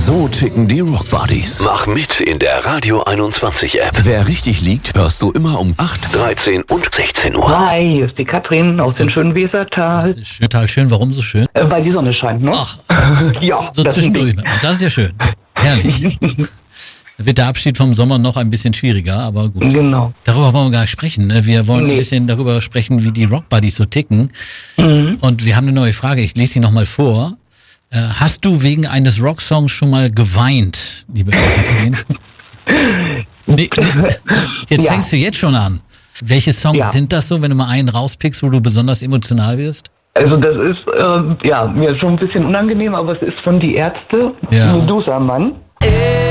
So ticken die Rock Buddies. Mach mit in der Radio 21 App. Wer richtig liegt, hörst du immer um 8, 13 und 16 Uhr. Hi, hier ist die Katrin aus dem schönen Wesertal. Das ist total schön. Warum so schön? Weil die Sonne scheint, ne? Ach, ja, so das zwischendurch. Das ist ja schön. Herrlich. Da wird der Abschied vom Sommer noch ein bisschen schwieriger, aber gut. Genau. Darüber wollen wir gar nicht sprechen. Ne? Wir wollen ein bisschen darüber sprechen, wie die Rock Buddies so ticken. Und wir haben eine neue Frage. Ich lese sie nochmal vor. Hast du wegen eines Rocksongs schon mal geweint, liebe Katrin? Jetzt fängst du jetzt schon an. Welche Songs sind das so, wenn du mal einen rauspickst, wo du besonders emotional wirst? Also das ist mir schon ein bisschen unangenehm, aber es ist von Die Ärzte, Medusa Mann.